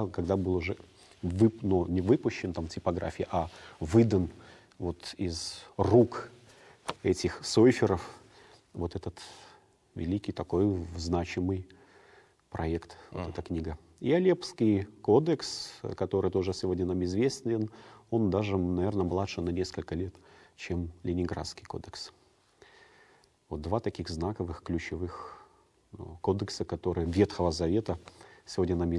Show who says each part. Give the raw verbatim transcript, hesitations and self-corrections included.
Speaker 1: когда был уже вып, ну, не выпущен там типографии, а выдан вот из рук этих сойферов вот этот великий такой значимый проект, вот
Speaker 2: Mm.
Speaker 1: эта книга. И Алеппский кодекс, который тоже сегодня нам известен, он даже, наверное, младше на несколько лет, чем Ленинградский кодекс. Вот два таких знаковых, ключевых ну, кодекса, которые Ветхого Завета сегодня нам известны.